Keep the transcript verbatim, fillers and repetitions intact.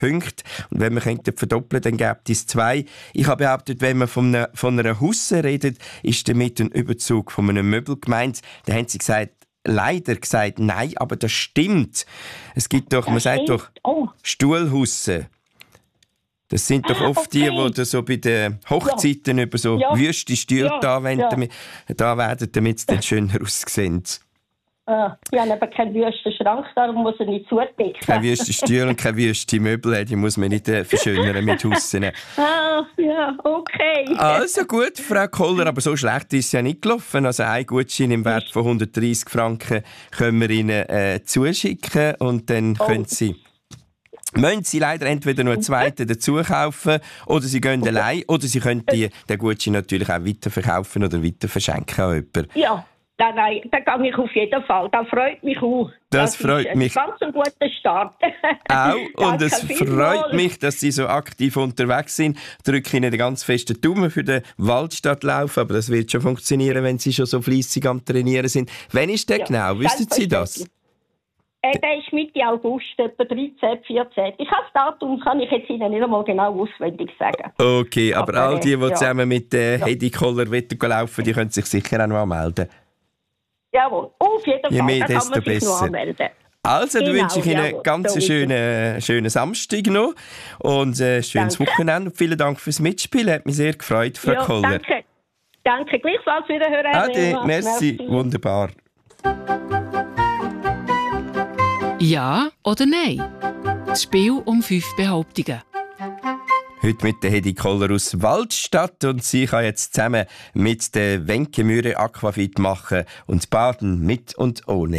Punkte. Und wenn man könnte verdoppeln, dann gäbe es zwei. Ich habe behauptet, wenn man von einer, von einer Husse redet, ist damit ein Überzug von einem Möbel gemeint. Da haben sie gesagt, leider gesagt, nein, aber das stimmt. Es gibt doch, das man sagt doch, oh. Stuhlhusse. Das sind doch oft okay. die, die so bei den Hochzeiten ja. über so ja. wüste Stühle ja. da, ja. damit, da werden, damit es dann schöner aussehen. Ah, ich habe aber keinen wüsten Schrank, darum muss er nicht zudecken. Kein wüsten Stuhl und keine wüsten Möbel, die muss man nicht äh, verschönern mit Hussen. Ah, ja, okay. Also gut, Frau Koller, aber so schlecht ist es ja nicht gelaufen. Also ein Gutschein im Wert von hundertdreissig Franken können wir Ihnen äh, zuschicken und dann oh. können Sie... Müssen Sie leider entweder noch einen zweiten dazu kaufen oder Sie gehen allein oder Sie können die, den Gutschein natürlich auch weiterverkaufen oder weiter verschenken an jemanden. Ja, nein, nein, da gehe ich auf jeden Fall. Das freut mich auch. Das, das freut ist mich. Ein ganz ein guter Start. Auch. Und es freut mich, dass Sie so aktiv unterwegs sind. Ich drücke Ihnen den ganz festen Daumen für den Waldstadtlauf, aber das wird schon funktionieren, wenn Sie schon so fleissig am Trainieren sind. Wann ist der ja, genau? Wissen Sie das? Äh, der ist Mitte August, etwa dreizehn, vierzehn. Ich habe das Datum, kann ich jetzt Ihnen nicht einmal genau auswendig sagen. Okay, aber, aber all die, die ja. zusammen mit äh, ja. Hedi Koller laufen, die können sich sicher auch noch anmelden. Jawohl, auf jeden Fall. Je mehr, da kann man sich besser. noch anmelden. Also, dann genau, wünsche ich Ihnen jawohl, ganz einen schönen, schönen Samstag noch und ein äh, schönes danke. Wochenende. Und vielen Dank fürs Mitspielen, hat mich sehr gefreut, Frau ja, Koller. Danke, danke. Gleichfalls wiederhören. Ade, merci. merci, wunderbar. Ja oder nein? Das Spiel um fünf Behauptungen. Heute mit der Hedi Koller aus Waldstadt und sie kann jetzt zusammen mit der Wenke Mühre Aquafit machen und baden mit und ohne.